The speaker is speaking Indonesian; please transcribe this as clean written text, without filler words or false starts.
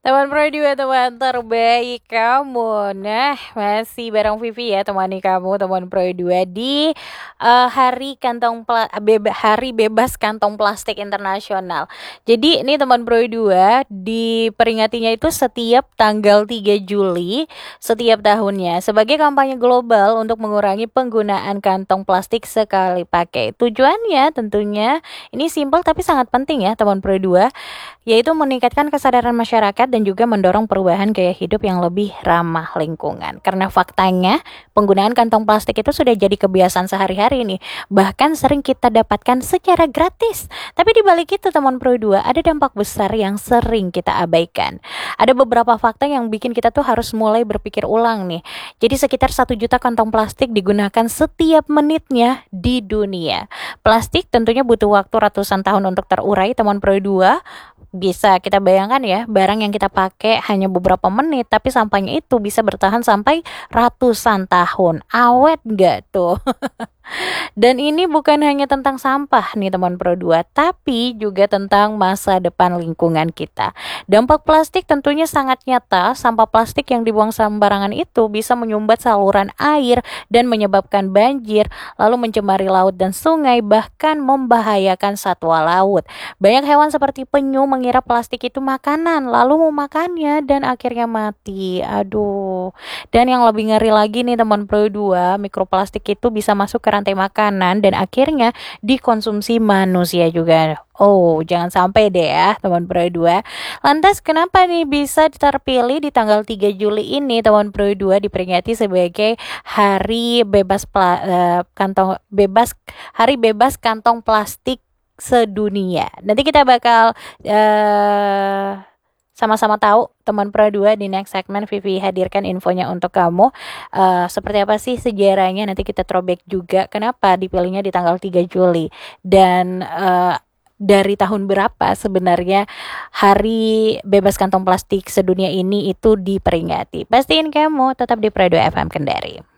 Teman Pro 2, teman terbaik kamu. Nah, masih bareng Vivi ya, temani kamu teman Pro 2 di hari bebas kantong plastik internasional. Jadi ini teman Pro 2 diperingatinya itu setiap tanggal 3 Juli setiap tahunnya sebagai kampanye global untuk mengurangi penggunaan kantong plastik sekali pakai. Tujuannya tentunya ini simpel tapi sangat penting ya teman Pro 2, yaitu meningkatkan kesadaran masyarakat dan juga mendorong perubahan gaya hidup yang lebih ramah lingkungan. Karena faktanya, penggunaan kantong plastik itu sudah jadi kebiasaan sehari-hari nih. Bahkan sering kita dapatkan secara gratis. Tapi di balik itu teman Pro 2, ada dampak besar yang sering kita abaikan. Ada beberapa fakta yang bikin kita tuh harus mulai berpikir ulang nih. Jadi sekitar 1 juta kantong plastik digunakan setiap menitnya di dunia. Plastik tentunya butuh waktu ratusan tahun untuk terurai teman Pro 2. Bisa kita bayangkan ya, barang yang kita pakai hanya beberapa menit, tapi sampahnya itu bisa bertahan sampai ratusan tahun. Awet nggak tuh? Dan ini bukan hanya tentang sampah nih teman Pro 2, tapi juga tentang masa depan lingkungan kita. Dampak plastik tentunya sangat nyata. Sampah plastik yang dibuang sembarangan itu bisa menyumbat saluran air dan menyebabkan banjir, lalu mencemari laut dan sungai, bahkan membahayakan satwa laut. Banyak hewan seperti penyu mengira plastik itu makanan, lalu memakannya dan akhirnya mati. Aduh. Dan yang lebih ngeri lagi nih teman Pro 2, mikroplastik itu bisa masuk ke rantai makanan dan akhirnya dikonsumsi manusia juga. Oh, jangan sampai deh ya teman Pro 2. Lantas kenapa nih bisa terpilih di tanggal 3 Juli ini teman Pro 2 diperingati sebagai hari bebas kantong plastik sedunia. Nanti kita bakal sama-sama tahu teman Pro 2 di next segmen. Vivi hadirkan infonya untuk kamu. Seperti apa sih sejarahnya, nanti kita throwback juga kenapa dipilihnya di tanggal 3 Juli dan dari tahun berapa sebenarnya hari bebas kantong plastik sedunia ini itu diperingati. Pastiin kamu tetap di Pro 2 FM Kendari.